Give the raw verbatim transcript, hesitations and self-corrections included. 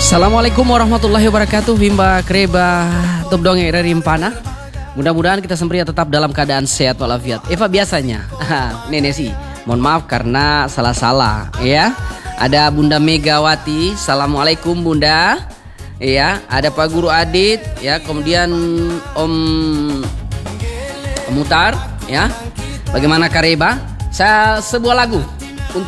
Assalamualaikum warahmatullahi wabarakatuh. Bimba Kreba Top Dongeng dari Rimpana. Mudah-mudahan kita semua tetap dalam keadaan sehat walafiat. Eva biasanya nenek sih mohon maaf karena salah-salah ya. Ada Bunda Megawati. Assalamualaikum Bunda. Ya, ada Pak Guru Adit ya, kemudian Om Mutar ya. Bagaimana Kareba? Saya sebuah lagu